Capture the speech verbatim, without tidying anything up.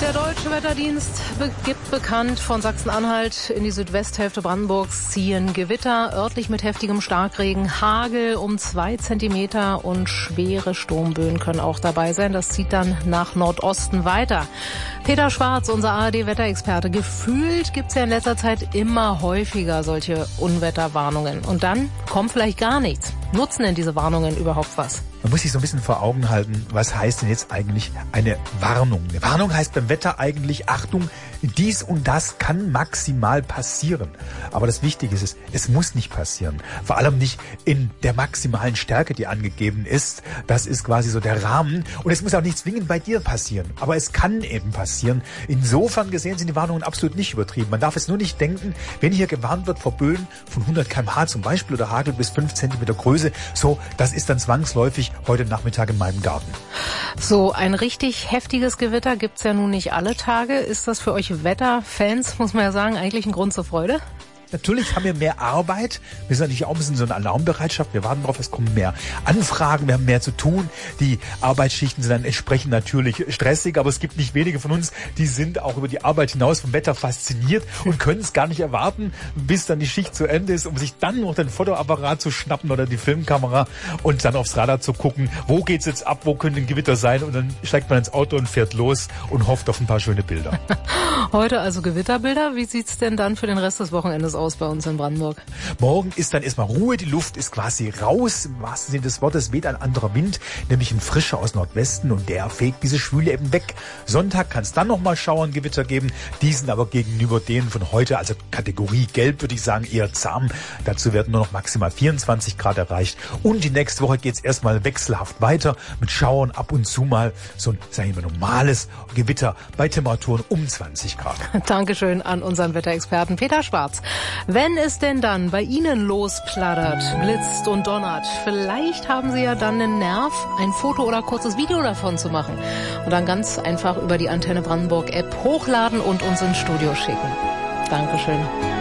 Der Deutsche Wetterdienst be- gibt bekannt, von Sachsen-Anhalt in die Südwesthälfte Brandenburgs ziehen Gewitter, örtlich mit heftigem Starkregen, Hagel um zwei Zentimeter und schwere Sturmböen können auch dabei sein. Das zieht dann nach Nordosten weiter. Peter Schwarz, unser A R D-Wetterexperte, gefühlt gibt's ja in letzter Zeit immer häufiger solche Unwetterwarnungen. Und dann kommt vielleicht gar nichts. Nutzen denn diese Warnungen überhaupt was? Man muss sich so ein bisschen vor Augen halten, was heißt denn jetzt eigentlich eine Warnung? Eine Warnung heißt beim Wetter eigentlich, Achtung, dies und das kann maximal passieren. Aber das Wichtige ist, es muss nicht passieren. Vor allem nicht in der maximalen Stärke, die angegeben ist. Das ist quasi so der Rahmen. Und es muss auch nicht zwingend bei dir passieren. Aber es kann eben passieren. Insofern gesehen sind die Warnungen absolut nicht übertrieben. Man darf es nur nicht denken, wenn hier gewarnt wird vor Böen von hundert Kilometer pro Stunde zum Beispiel oder Hagel bis fünf Zentimeter Größe, so, das ist dann zwangsläufig heute Nachmittag in meinem Garten. So, ein richtig heftiges Gewitter gibt's ja nun nicht alle Tage. Ist das für euch Wetterfans, muss man ja sagen, eigentlich ein Grund zur Freude? Natürlich haben wir mehr Arbeit. Wir sind natürlich auch ein bisschen so eine Alarmbereitschaft. Wir warten darauf, es kommen mehr Anfragen, wir haben mehr zu tun. Die Arbeitsschichten sind dann entsprechend natürlich stressig, aber es gibt nicht wenige von uns, die sind auch über die Arbeit hinaus vom Wetter fasziniert und können es gar nicht erwarten, bis dann die Schicht zu Ende ist, um sich dann noch den Fotoapparat zu schnappen oder die Filmkamera und dann aufs Radar zu gucken, wo geht's jetzt ab, wo könnte ein Gewitter sein, und dann steigt man ins Auto und fährt los und hofft auf ein paar schöne Bilder. Heute also Gewitterbilder. Wie sieht's denn dann für den Rest des Wochenendes aus bei uns in Brandenburg? Morgen ist dann erstmal Ruhe, die Luft ist quasi raus, im wahrsten Sinne des Wortes weht ein anderer Wind, nämlich ein frischer aus Nordwesten, und der fegt diese Schwüle eben weg. Sonntag kann es dann nochmal Schauern, Gewitter geben, die sind aber gegenüber denen von heute, also Kategorie Gelb, würde ich sagen, eher zahm. Dazu werden nur noch maximal vierundzwanzig Grad erreicht, und die nächste Woche geht es erstmal wechselhaft weiter mit Schauern, ab und zu mal so ein, sagen wir, normales Gewitter bei Temperaturen um zwanzig Grad. Dankeschön an unseren Wetterexperten Peter Schwarz. Wenn es denn dann bei Ihnen losplattert, blitzt und donnert, vielleicht haben Sie ja dann einen Nerv, ein Foto oder kurzes Video davon zu machen und dann ganz einfach über die Antenne Brandenburg App hochladen und uns ins Studio schicken. Dankeschön.